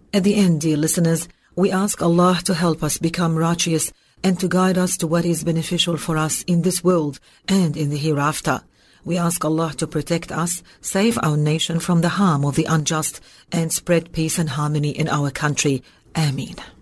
At the end, dear listeners, we ask Allah to help us become righteous and to guide us to what is beneficial for us in this world and in the hereafter. We ask Allah to protect us, save our nation from the harm of the unjust, and spread peace and harmony in our country. Ameen.